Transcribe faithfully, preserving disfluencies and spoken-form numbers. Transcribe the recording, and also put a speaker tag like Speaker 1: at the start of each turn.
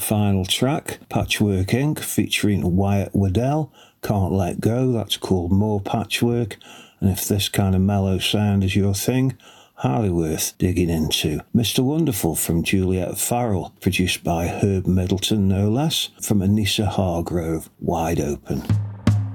Speaker 1: final track, Patchwork Incorporated, featuring Wyatt Waddell, Can't Let Go, that's called More Patchwork, and if this kind of mellow sound is your thing, highly worth digging into. Mister Wonderful from Juliet Farrell, produced by Herb Middleton no less, from Anissa Hargrove, Wide Open.